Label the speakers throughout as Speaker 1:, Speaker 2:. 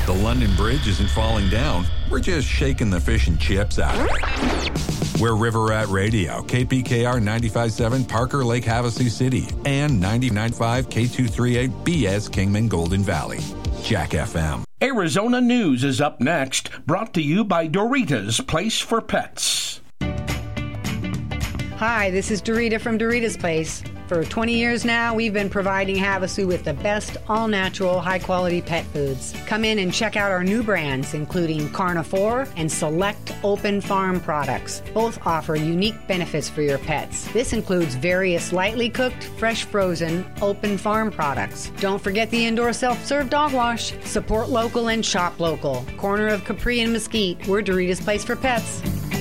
Speaker 1: The London Bridge isn't falling down. We're just shaking the fish and chips out of it. We're River Rat Radio, KPKR 95.7 Parker Lake Havasu City, and 99.5 K238 BS Kingman Golden Valley. Jack FM.
Speaker 2: Arizona News is up next, brought to you by Doritos Place for Pets.
Speaker 3: Hi, this is Dorita from Dorita's Place. For 20 years now, we've been providing Havasu with the best all-natural, high-quality pet foods. Come in and check out our new brands, including Carnivore and Select Open Farm products. Both offer unique benefits for your pets. This includes various lightly cooked, fresh frozen, open farm products. Don't forget the indoor self-serve dog wash. Support local and shop local. Corner of Capri and Mesquite, we're Dorita's Place for Pets.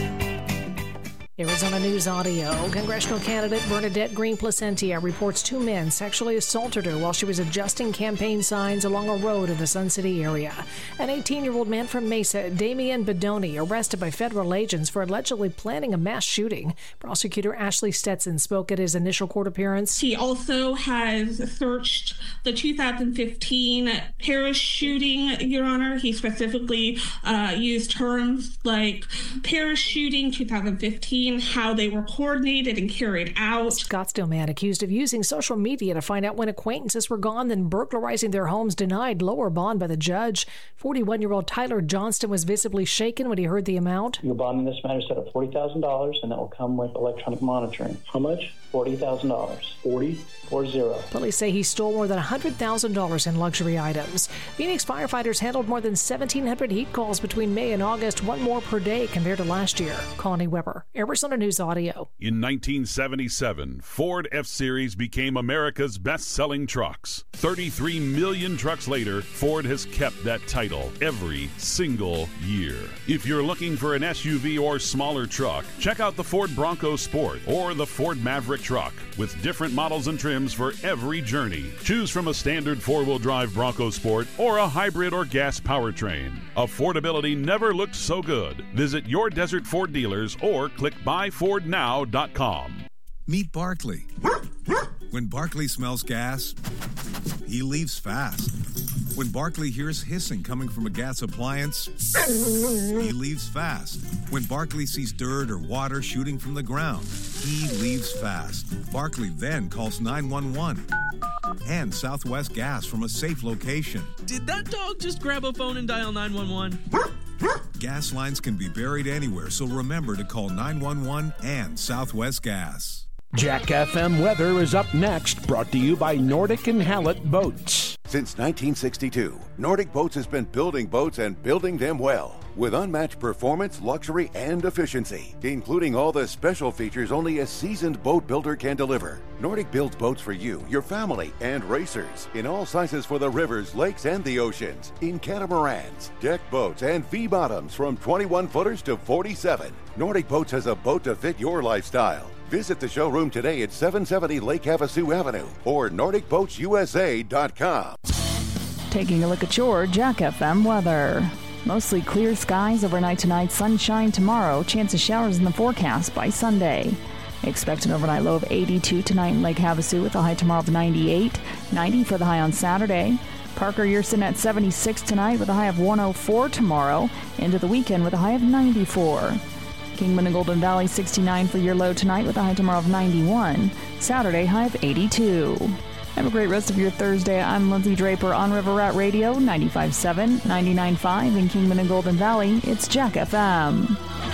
Speaker 4: Arizona News Audio. Congressional candidate Bernadette Green Placentia reports 2 men sexually assaulted her while she was adjusting campaign signs along a road in the Sun City area. An 18-year-old man from Mesa, Damian Bedoni, arrested by federal agents for allegedly planning a mass shooting. Prosecutor Ashley Stetson spoke at his initial court appearance.
Speaker 5: He also has searched the 2015 Paris shooting, Your Honor. He specifically used terms like Paris shooting 2015, how they were coordinated and carried out.
Speaker 4: Scottsdale man accused of using social media to find out when acquaintances were gone, then burglarizing their homes, denied lower bond by the judge. 41-year-old Tyler Johnston was visibly shaken when he heard the amount.
Speaker 6: Your bond in this matter is set at $40,000, and that will come with electronic monitoring. How much? $40,000. 40? 40.
Speaker 4: Police say he stole more than $100,000 in luxury items. Phoenix firefighters handled more than 1,700 heat calls between May and August, 1 more per day compared to last year. Connie Weber, Arizona News Audio.
Speaker 7: In 1977, Ford F-Series became America's best-selling trucks. 33 million trucks later, Ford has kept that title every single year. If you're looking for an SUV or smaller truck, check out the Ford Bronco Sport or the Ford Maverick truck. With different models and trims for every journey. Choose from a standard 4-wheel drive Bronco Sport or a hybrid or gas powertrain. Affordability never looked so good. Visit your Desert Ford dealers or click buyfordnow.com.
Speaker 8: Meet Barkley. When Barkley smells gas, he leaves fast. When Barkley hears hissing coming from a gas appliance, he leaves fast. When Barkley sees dirt or water shooting from the ground, he leaves fast. Barkley then calls 911 and Southwest Gas from a safe location.
Speaker 9: Did that dog just grab a phone and dial 911?
Speaker 8: Gas lines can be buried anywhere, so remember to call 911 and Southwest Gas.
Speaker 2: Jack FM weather is up next, brought to you by Nordic and Hallett Boats.
Speaker 10: Since 1962, Nordic Boats has been building boats and building them well, with unmatched performance, luxury, and efficiency, including all the special features only a seasoned boat builder can deliver. Nordic builds boats for you, your family, and racers, in all sizes for the rivers, lakes, and the oceans, in catamarans, deck boats, and V-bottoms from 21-footers to 47. Nordic Boats has a boat to fit your lifestyle. Visit the showroom today at 770 Lake Havasu Avenue or NordicBoatsUSA.com.
Speaker 11: Taking a look at your Jack FM weather. Mostly clear skies overnight tonight, sunshine tomorrow, chance of showers in the forecast by Sunday. Expect an overnight low of 82 tonight in Lake Havasu with a high tomorrow of 98, 90 for the high on Saturday. Parker, you're sitting at 76 tonight with a high of 104 tomorrow, into the weekend with a high of 94. Kingman and Golden Valley 69 for your low tonight with a high tomorrow of 91. Saturday, high of 82. Have a great rest of your Thursday. I'm Lindsay Draper on River Rat Radio, 95.7, 99.5 in Kingman and Golden Valley. It's Jack FM.